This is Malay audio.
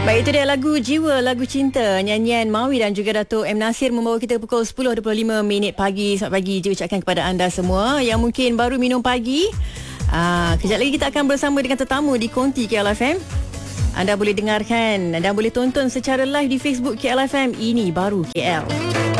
Baik, itu dia lagu Jiwa, lagu cinta, nyanyian Mawi dan juga Dato' M. Nasir membawa kita pukul 10.25 pagi. Selamat pagi diucapkan kepada anda semua yang mungkin baru minum pagi. Kejap lagi kita akan bersama dengan tetamu di Konti KLFM. Anda boleh dengarkan dan boleh tonton secara live di Facebook KLFM. Ini baru KL.